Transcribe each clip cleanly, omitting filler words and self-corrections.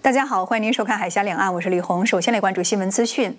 大家好，欢迎您收看《海峡两岸》，我是李红。首先来关注新闻资讯。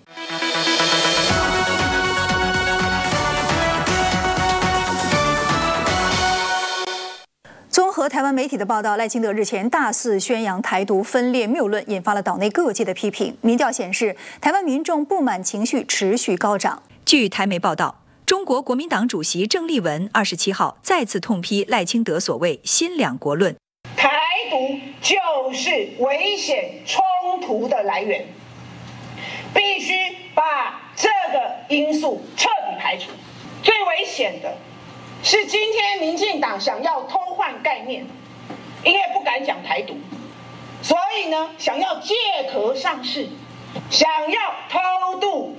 综合台湾媒体的报道，赖清德日前大肆宣扬台独分裂谬论，引发了岛内各界的批评。民调显示，台湾民众不满情绪持续高涨。 据台媒报道，中国国民党主席郑丽文27号再次痛批赖清德所谓“新两国论”。 台独就是危险冲突的来源，必须把这个因素彻底排除。最危险的是今天民进党想要偷换概念，因为不敢讲台独，所以呢想要借壳上市，想要偷渡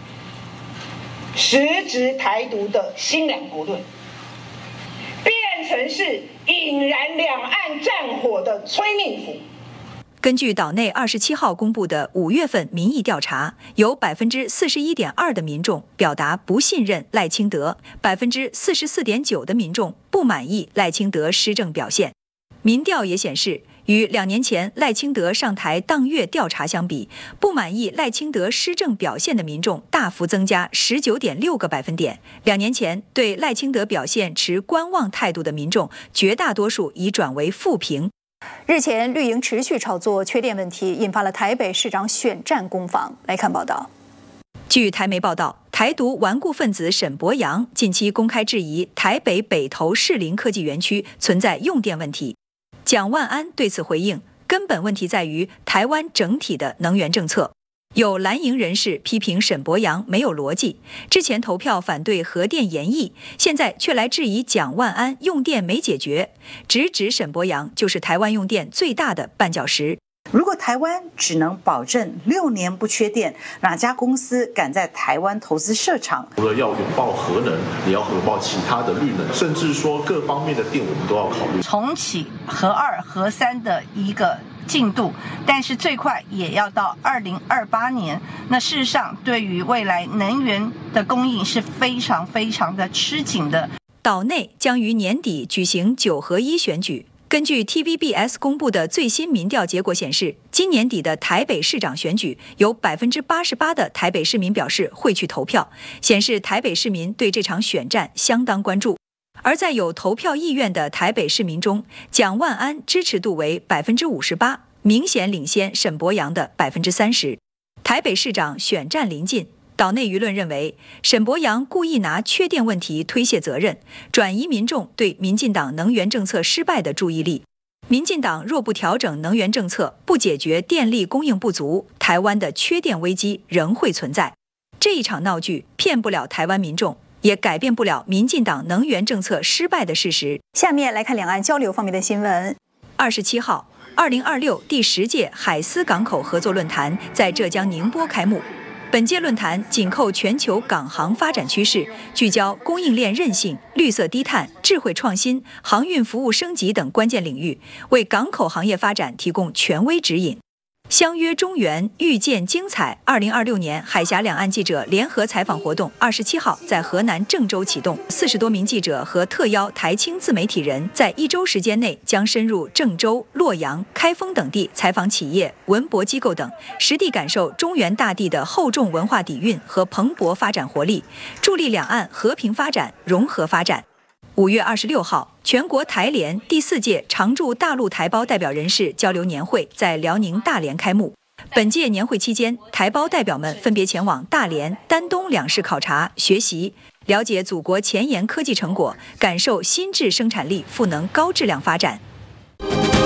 实质台独的新两国论，变成是引燃两岸战火的催命符。 根据岛内27号公布的5月份民意调查，有41.2%的民众表达不信任赖清德，44.9%的民众不满意赖清德施政表现。民调也显示，与2年前赖清德上台当月调查相比，不满意赖清德施政表现的民众大幅增加19.6个百分点。2年前对赖清德表现持观望态度的民众，绝大多数已转为负评。 日前，绿营持续炒作缺电问题，引发了台北市长选战攻防。来看报道。 据台媒报道，台独顽固分子沈伯洋近期公开质疑台北北投士林科技园区存在用电问题。蒋万安对此回应，根本问题在于台湾整体的能源政策。有蓝营人士批评沈伯洋没有逻辑，之前投票反对核电延役，现在却来质疑蒋万安用电没解决，直指沈伯洋就是台湾用电最大的绊脚石。 如果台湾只能保证6年不缺电，哪家公司敢在台湾投资设厂？ 除了要拥抱核能，也要拥抱其他的绿能，甚至说各方面的电我们都要考虑。 重启核2、核3的一个进度，但是最快也要到2028年。那事实上，对于未来能源的供应是非常的吃紧的。 岛内将于年底举行9合1选举。根据 TVBS 公布的最新民调结果显示，今年底的台北市长选举，有88%的台北市民表示会去投票，显示台北市民对这场选战相当关注。而在有投票意愿的台北市民中，蒋万安支持度为58%，明显领先沈伯洋的30%。台北市长选战临近，岛内舆论认为沈伯洋故意拿缺电问题推卸责任，转移民众对民进党能源政策失败的注意力。民进党若不调整能源政策，不解决电力供应不足，台湾的缺电危机仍会存在。这一场闹剧骗不了台湾民众，也改变不了民进党能源政策失败的事实。 下面来看两岸交流方面的新闻。 27号，2026第10届海丝港口合作论坛在浙江宁波开幕。本届论坛紧扣全球港航发展趋势，聚焦供应链韧性、绿色低碳、智慧创新、航运服务升级等关键领域，为港口行业发展提供权威指引。相约中原，遇见精彩。2026年海峡两岸记者联合采访活动27号在河南郑州启动，40多名记者和特邀台青自媒体人，在1周时间内将深入郑州、洛阳、开封等地采访企业、文博机构等，实地感受中原大地的厚重文化底蕴和蓬勃发展活力，助力两岸和平发展、融合发展。5月26号，全国台联第4届常驻大陆台胞代表人士交流年会在辽宁大连开幕。本届年会期间，台胞代表们分别前往大连、丹东2市考察学习，了解祖国前沿科技成果，感受新质生产力赋能高质量发展。